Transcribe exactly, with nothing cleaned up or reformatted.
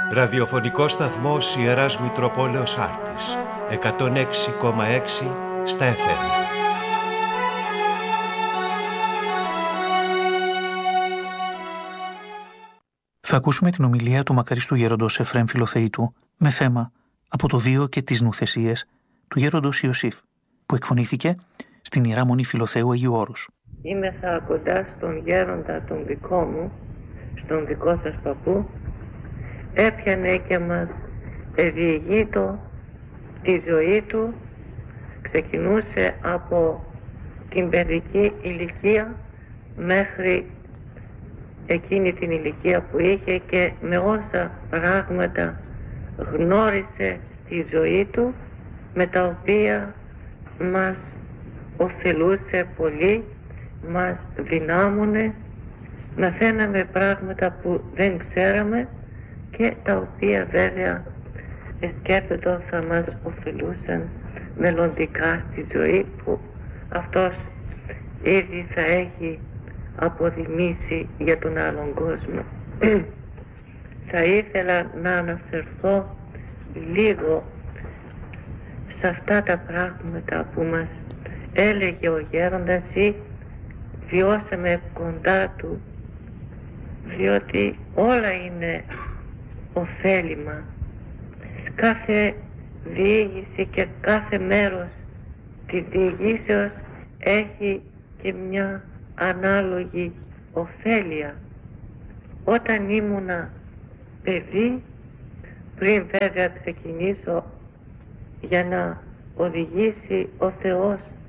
Ραδιοφωνικός σταθμός Ιεράς Μητροπόλεως Άρτης, εκατόν έξι κόμμα έξι στα εφ εμ. Θα ακούσουμε την ομιλία του μακαριστού γέροντος Εφραίμ Φιλοθεήτου με θέμα «Από το βίο και τις νουθεσίες» του γέροντος Ιωσήφ, που εκφωνήθηκε στην Ιερά Μονή Φιλοθέου Αγίου Όρους. Είμαι θα κοντά στον γέροντα τον δικό μου, στον δικό σας παππού, έπιανε και μας διηγείτο τη ζωή του. Ξεκινούσε από την παιδική ηλικία μέχρι εκείνη την ηλικία που είχε και με όσα πράγματα γνώρισε στη ζωή του, με τα οποία μας ωφελούσε πολύ, μας δυνάμωνε, μαθαίναμε πράγματα που δεν ξέραμε και τα οποία βέβαια σκέπτετο θα μας ωφελούσαν μελλοντικά στη ζωή που αυτός ήδη θα έχει αποδημήσει για τον άλλον κόσμο. Θα ήθελα να αναφερθώ λίγο σε αυτά τα πράγματα που μας έλεγε ο γέροντας ή βιώσαμε κοντά του, διότι όλα είναι ωφέλιμα. Κάθε διήγηση και κάθε μέρος της διηγήσεως έχει και μια ανάλογη ωφέλεια. Όταν ήμουνα παιδί, πριν βέβαια ξεκινήσω για να οδηγήσει ο Θεός